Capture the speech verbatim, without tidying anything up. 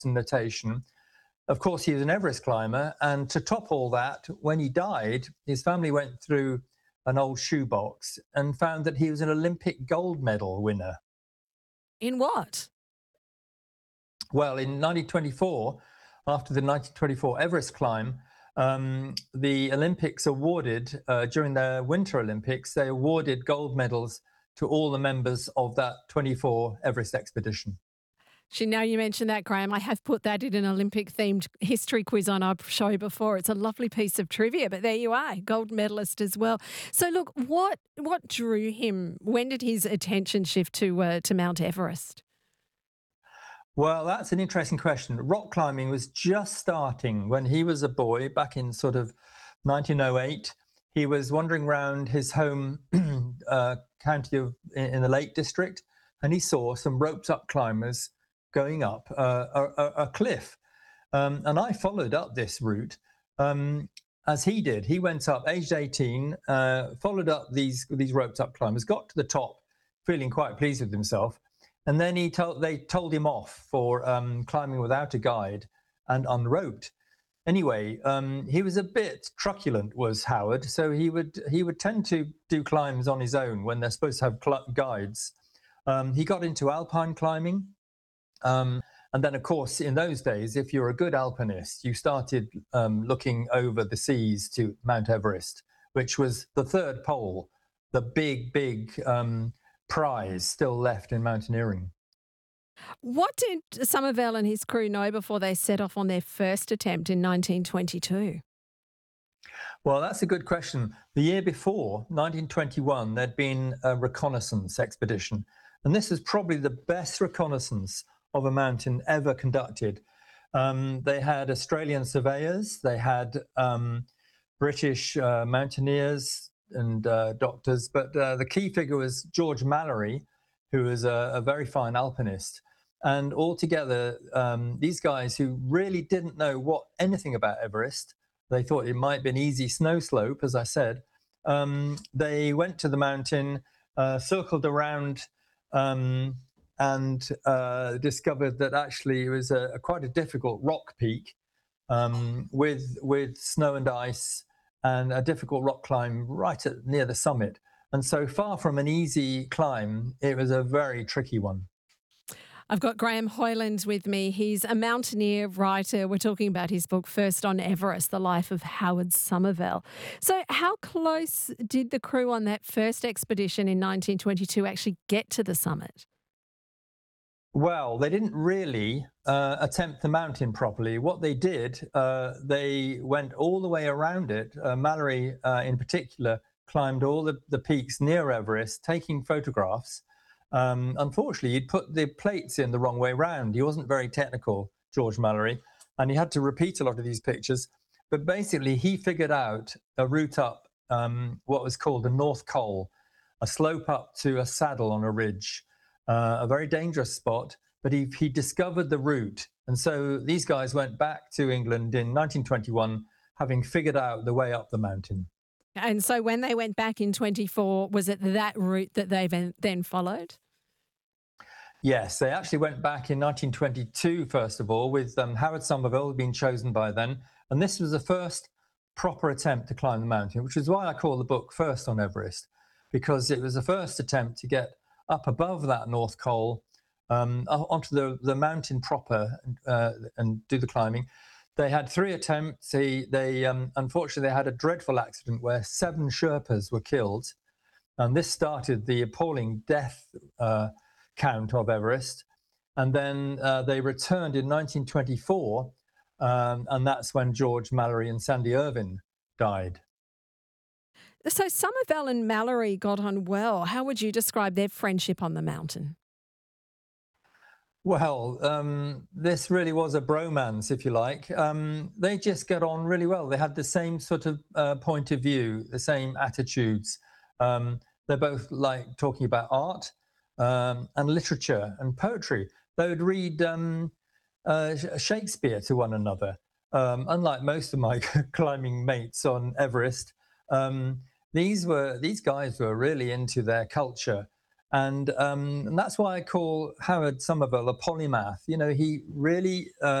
notation. Of course, he was an Everest climber, and to top all that, when he died, his family went through an old shoebox and found that he was an Olympic gold medal winner. In what? Well, in nineteen twenty-four, after the nineteen twenty-four Everest climb, um, the Olympics awarded, uh, during the Winter Olympics, they awarded gold medals to all the members of that twenty-four Everest expedition. Actually, now you mention that, Graham, I have put that in an Olympic themed history quiz on our show before. It's a lovely piece of trivia, but there you are, gold medalist as well. So, look, what what drew him? When did his attention shift to uh, to Mount Everest? Well, that's an interesting question. Rock climbing was just starting when he was a boy back in sort of nineteen oh eight. He was wandering around his home uh, county of, in, in the Lake District, and he saw some roped up climbers going up uh, a, a, a cliff. Um, and I followed up this route um, as he did. He went up, aged eighteen, uh, followed up these, these roped up climbers, got to the top, feeling quite pleased with himself. And then he told, they told him off for um, climbing without a guide and unroped. Anyway, um, he was a bit truculent, was Howard. So he would he would tend to do climbs on his own when they're supposed to have cl- guides. Um, he got into alpine climbing. Um, and then, of course, in those days, if you're a good alpinist, you started um, looking over the seas to Mount Everest, which was the third pole, the big, big um, prize still left in mountaineering. What did Somerville and his crew know before they set off on their first attempt in nineteen twenty-two? Well, that's a good question. The year before, nineteen twenty-one, there'd been a reconnaissance expedition. And this is probably the best reconnaissance of a mountain ever conducted. Um, they had Australian surveyors, they had um, British uh, mountaineers and uh, doctors, but uh, the key figure was George Mallory, who was a, a very fine alpinist. And altogether, um, these guys who really didn't know what anything about Everest, they thought it might be an easy snow slope, as I said. Um, they went to the mountain, uh, circled around, um, and uh, discovered that actually it was a, a quite a difficult rock peak um, with with snow and ice and a difficult rock climb right at near the summit. And so far from an easy climb, it was a very tricky one. I've got Graham Hoyland with me. He's a mountaineer writer. We're talking about his book, First on Everest, The Life of Howard Somerville. So how close did the crew on that first expedition in nineteen twenty-two actually get to the summit? Well, they didn't really uh, attempt the mountain properly. What they did, uh, they went all the way around it. Uh, Mallory, uh, in particular, climbed all the, the peaks near Everest, taking photographs. Um, unfortunately, he'd put the plates in the wrong way round. He wasn't very technical, George Mallory, and he had to repeat a lot of these pictures. But basically, he figured out a route up um, what was called the North Col, a slope up to a saddle on a ridge. Uh, a very dangerous spot, but he, he discovered the route. And so these guys went back to England in nineteen twenty-one, having figured out the way up the mountain. And so when they went back in twenty-four, was it that route that they then then followed? Yes, they actually went back in nineteen twenty-two, first of all, with um, Howard Somerville being chosen by then. And this was the first proper attempt to climb the mountain, which is why I call the book First on Everest, because it was the first attempt to get up above that North Col, um, onto the, the mountain proper uh, and do the climbing. They had three attempts. They, they um, unfortunately, they had a dreadful accident where seven Sherpas were killed. And this started the appalling death uh, count of Everest. And then uh, they returned in nineteen twenty-four, um, and that's when George Mallory and Sandy Irvine died. So Somerville and Mallory got on well. How would you describe their friendship on the mountain? Well, um, this really was a bromance, if you like. Um, they just get on really well. They had the same sort of uh, point of view, the same attitudes. Um, they're both like talking about art um, and literature and poetry. They would read um, uh, Shakespeare to one another. Um, unlike most of my climbing mates on Everest, um, these were these guys were really into their culture. And, um, and that's why I call Howard Somerville a polymath. You know, he really uh,